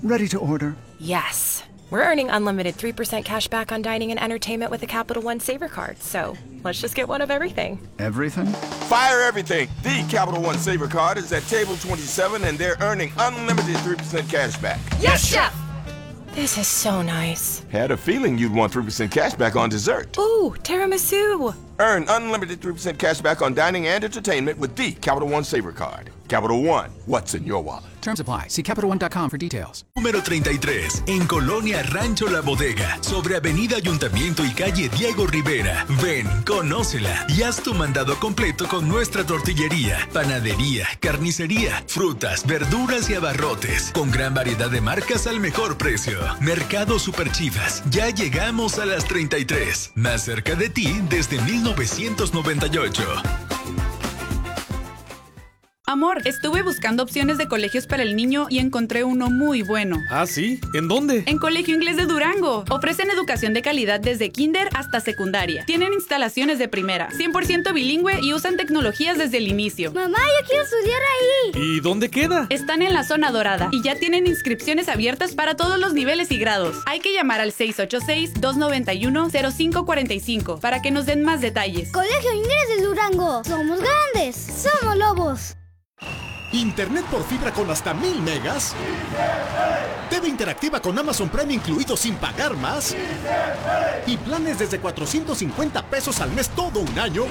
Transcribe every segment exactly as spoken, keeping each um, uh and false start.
Ready to order. Yes. We're earning unlimited three percent cash back on dining and entertainment with a Capital One Saver card. So let's just get one of everything. Everything? Fire everything. The Capital One Saver card is at table twenty-seven and they're earning unlimited three percent cash back. Yes, Chef! This is so nice. Had a feeling you'd want three percent cash back on dessert. Ooh, tiramisu. Earn unlimited three percent cash back on dining and entertainment with the Capital One Saver card. Capital One, what's in your wallet? Terms apply. See Capital One dot com for details. Número treinta y tres, en Colonia Rancho La Bodega, sobre Avenida Ayuntamiento y calle Diego Rivera. Ven, conócela y haz tu mandado completo con nuestra tortillería, panadería, carnicería, frutas, verduras y abarrotes, con gran variedad de marcas al mejor precio. Mercado Super Chivas, ya llegamos a las treinta y tres, más cerca de ti desde mil novecientos noventa y ocho. Amor, estuve buscando opciones de colegios para el niño y encontré uno muy bueno. ¿Ah, sí? ¿En dónde? En Colegio Inglés de Durango. Ofrecen educación de calidad desde kinder hasta secundaria. Tienen instalaciones de primera, cien por ciento bilingüe y usan tecnologías desde el inicio. Mamá, yo quiero estudiar ahí. ¿Y dónde queda? Están en la zona dorada y ya tienen inscripciones abiertas para todos los niveles y grados. Hay que llamar al seis ocho seis, dos nueve uno, cero cinco cuatro cinco para que nos den más detalles. Colegio Inglés de Durango. Somos grandes. Somos lobos. Internet por fibra con hasta mil megas. T V interactiva con Amazon Prime incluido sin pagar más. Y planes desde cuatrocientos cincuenta pesos al mes todo un año.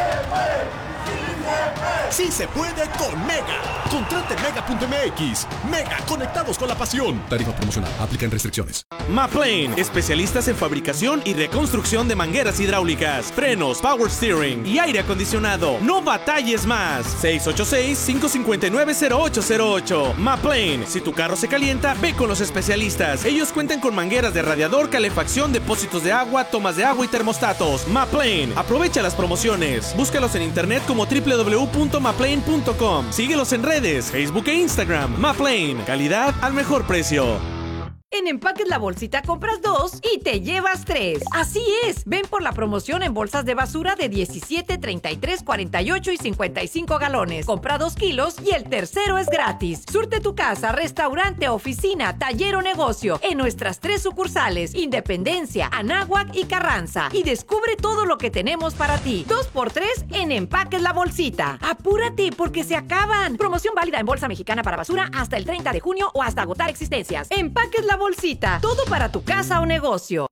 Sí se puede con Mega. Contrate mega punto m x. Mega, conectados con la pasión. Tarifa promocional. Aplican restricciones. Maplane, especialistas en fabricación y reconstrucción de mangueras hidráulicas, frenos, power steering y aire acondicionado. No batalles más. seis ocho seis, cinco cinco nueve, cero ocho cero ocho. Maplane, si tu carro se calienta, ve con los especialistas. Ellos cuentan con mangueras de radiador, calefacción, depósitos de agua, tomas de agua y termostatos. Maplane, aprovecha las promociones. Búscalos en internet como doble u doble u doble u punto maplane punto com. Síguelos en redes, Facebook e Instagram. Maplane, calidad al mejor precio. En Empaques La Bolsita compras dos y te llevas tres. Así es, ven por la promoción en bolsas de basura de diecisiete, treinta y tres, cuarenta y ocho y cincuenta y cinco galones. Compra dos kilos y el tercero es gratis. Surte tu casa, restaurante, oficina, taller o negocio en nuestras tres sucursales, Independencia, Anáhuac y Carranza. Y descubre todo lo que tenemos para ti. Dos por tres en Empaques La Bolsita. Apúrate porque se acaban. Promoción válida en bolsa mexicana para basura hasta el treinta de junio o hasta agotar existencias. Empaques La Bolsita, todo para tu casa o negocio.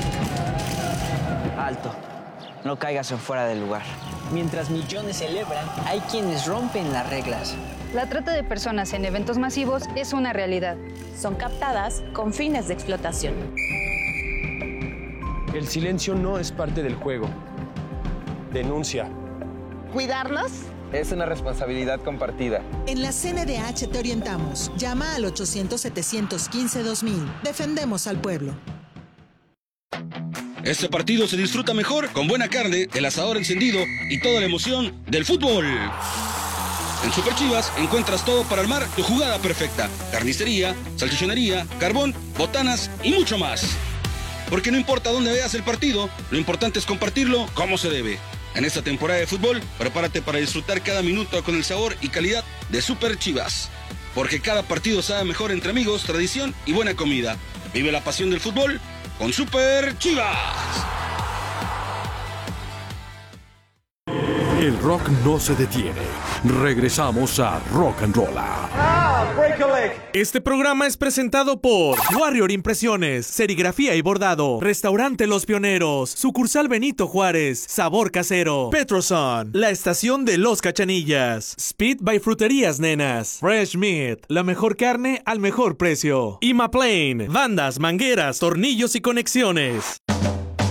Alto, no caigas en fuera del lugar. Mientras millones celebran, hay quienes rompen las reglas. La trata de personas en eventos masivos es una realidad. Son captadas con fines de explotación. El silencio no es parte del juego. Denuncia. ¿Cuidarnos? Es una responsabilidad compartida. En la C N D H te orientamos. Llama al ochocientos, setecientos quince, dos mil. Defendemos al pueblo. Este partido se disfruta mejor con buena carne, el asador encendido y toda la emoción del fútbol. En Super Chivas encuentras todo para armar tu jugada perfecta. Carnicería, salchichonería, carbón, botanas y mucho más. Porque no importa dónde veas el partido, lo importante es compartirlo como se debe. En esta temporada de fútbol, prepárate para disfrutar cada minuto con el sabor y calidad de Super Chivas. Porque cada partido sabe mejor entre amigos, tradición y buena comida. Vive la pasión del fútbol con Super Chivas. El rock no se detiene. Regresamos a Rock and Rolla. Ah, break a leg. Este programa es presentado por Warrior Impresiones, Serigrafía y Bordado, Restaurante Los Pioneros, Sucursal Benito Juárez, Sabor Casero, Petroson, La Estación de Los Cachanillas, Speed by Fruterías Nenas, Fresh Meat, la mejor carne al mejor precio, y Maplane, bandas, mangueras, tornillos y conexiones.